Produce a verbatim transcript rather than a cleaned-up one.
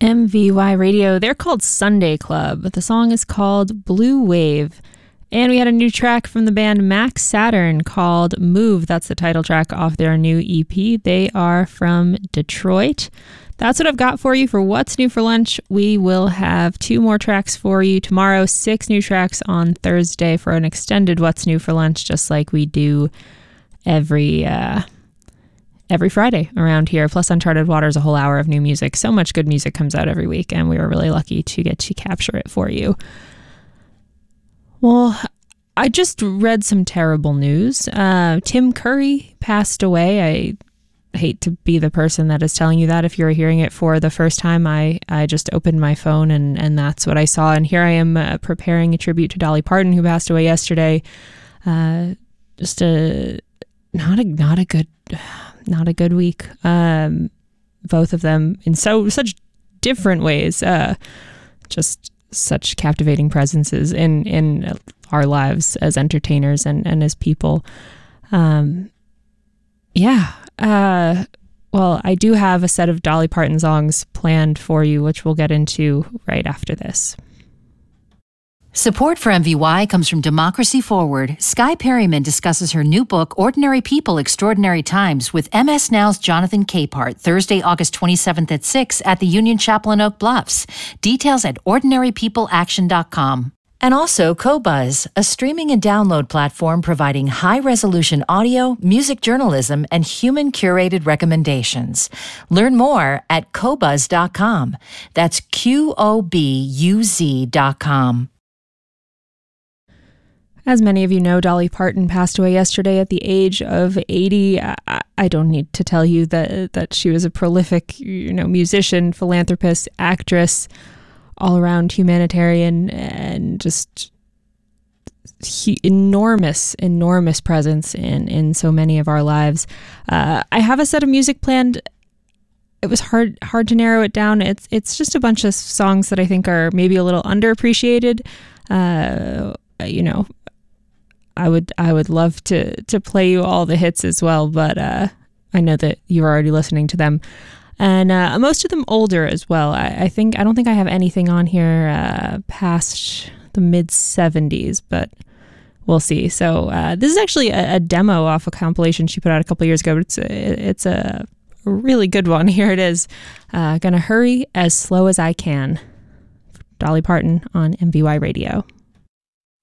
M V Y Radio. They're called Sunday Club. The song is called Blue Wave. And we had a new track from the band Max Saturn called Move. That's the title track off their new E P. They are from Detroit. That's what I've got for you for What's New for Lunch. We will have two more tracks for you tomorrow, six new tracks on Thursday for an extended What's New for Lunch, just like we do every uh, every Friday around here. Plus Uncharted Waters, a whole hour of new music. So much good music comes out every week, and we were really lucky to get to capture it for you. Well, I just read some terrible news. Uh, Tim Curry passed away. I hate to be the person that is telling you that. If you're hearing it for the first time, I, I just opened my phone and, and that's what I saw. And here I am uh, preparing a tribute to Dolly Parton, who passed away yesterday. Uh, just a not a not a good not a good week. Um, both of them in so such different ways. Uh, just such captivating presences in in our lives as entertainers and and as people. Um, yeah. Uh, well, I do have a set of Dolly Parton songs planned for you, which we'll get into right after this. Support for M V Y comes from Democracy Forward. Skye Perryman discusses her new book, Ordinary People, Extraordinary Times, with M S Now's Jonathan Capehart, Thursday, August twenty-seventh at six at the Union Chapel in Oak Bluffs. Details at ordinary people action dot com. And also Qobuz, a streaming and download platform providing high-resolution audio, music journalism, and human-curated recommendations. Learn more at qobuz dot com. That's Q O B U Z dot com. As many of you know, Dolly Parton passed away yesterday at the age of eighty. I, I don't need to tell you that that she was a prolific, you know, musician, philanthropist, actress, all-around humanitarian, and just he, enormous, enormous presence in, in so many of our lives. Uh, I have a set of music planned. It was hard hard to narrow it down. It's it's just a bunch of songs that I think are maybe a little underappreciated. Uh, you know, I would I would love to to play you all the hits as well, but uh, I know that you're already listening to them. And uh, most of them older as well. I, I think I don't think I have anything on here uh, past the mid seventies, but we'll see. So uh, this is actually a, a demo off a compilation she put out a couple years ago. But it's a, it's a really good one. Here it is. Uh, Gonna Hurry as Slow as I Can. Dolly Parton on M V Y Radio.